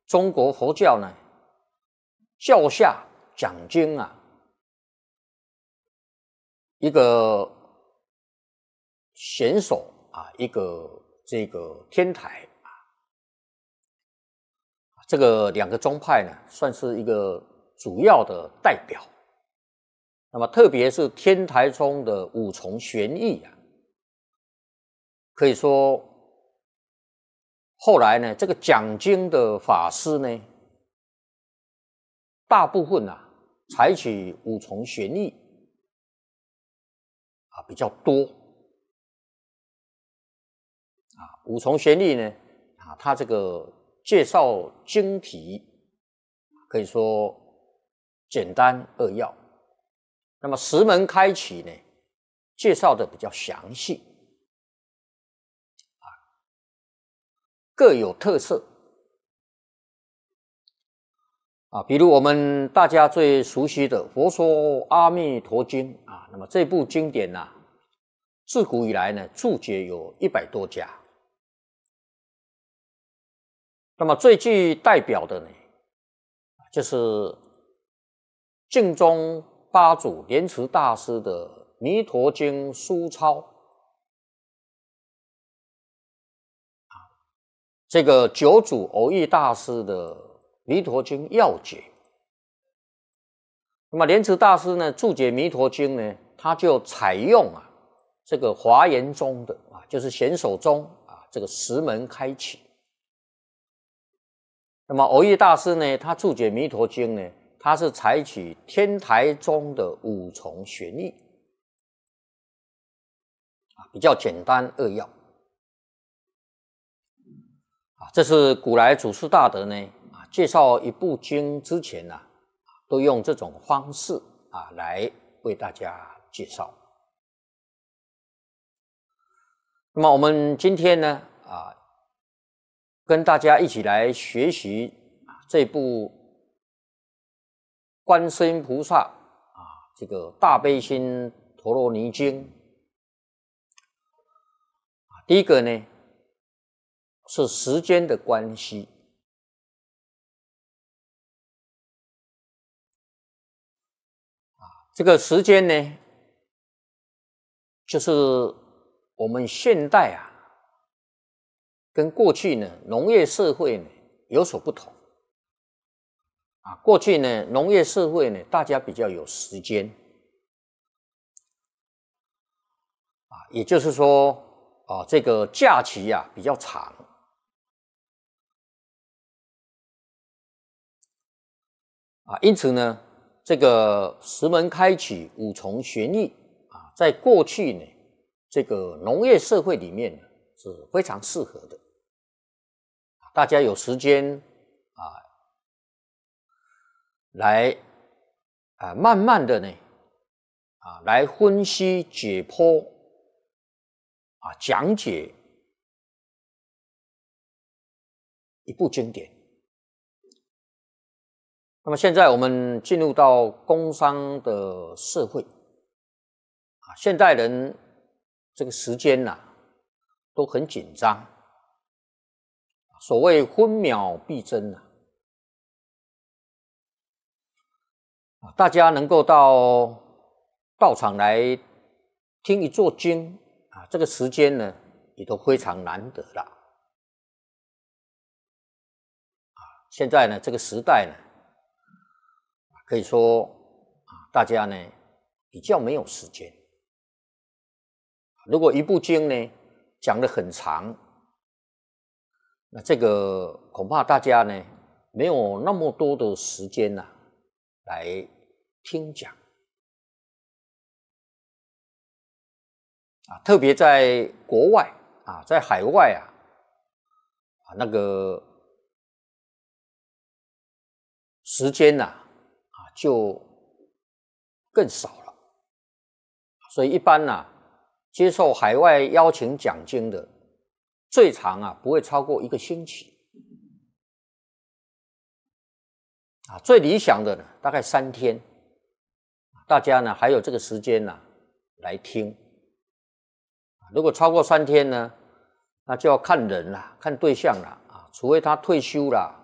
中国佛教呢，教下讲经啊，一个贤手啊，一个这个天台啊，这个两个宗派呢，算是一个主要的代表。那么特别是天台宗的五重玄义啊，可以说后来呢，这个讲经的法师呢，大部分啊采取五重玄义啊比较多啊。五重玄义呢啊，它这个介绍经题可以说简单扼要。那么十门开启呢，介绍的比较详细，各有特色啊。比如我们大家最熟悉的《佛说阿弥陀经》啊，那么这部经典啊，自古以来呢，注解有100多家。那么最具代表的呢，就是净宗八祖莲池大师的《弥陀经》疏钞，这个九祖蕅益大师的《弥陀经要解》。那么莲池大师呢，注解《弥陀经》呢，他就采用啊这个华严宗的啊，就是显首宗啊，这个十门开启。那么蕅益大师呢，他注解《弥陀经》呢，他是采取天台宗的五重玄义啊，比较简单扼要啊。这是古来祖师大德呢啊，介绍一部经之前啊，都用这种方式啊来为大家介绍。那么我们今天呢啊，跟大家一起来学习这部观世音菩萨啊这个大悲心陀罗尼经。第一个呢是时间的关系这个时间呢，就是我们现代啊，跟过去呢农业社会呢有所不同啊。过去呢农业社会呢，大家比较有时间啊，也就是说啊，这个假期啊比较长啊，因此呢，这个十门开启五重玄义啊，在过去呢这个农业社会里面呢是非常适合的。大家有时间啊，来啊慢慢的呢啊来分析解剖啊讲解一部经典。那么现在我们进入到工商的社会啊，现代人这个时间呐都很紧张，所谓分秒必争啊，大家能够到道场来听一座经啊，这个时间呢也都非常难得了啊。现在呢这个时代呢，可以说啊，大家呢比较没有时间。如果一部经呢讲得很长，那这个恐怕大家呢没有那么多的时间呐来听讲啊。特别在国外啊，在海外啊，那个时间呐啊就更少了。所以一般呐，接受海外邀请讲经的，最长啊不会超过1个星期啊，最理想的呢大概3天，大家呢还有这个时间呢来听。如果超过3天呢，那就要看人啦，看对象啦啊，除非他退休啦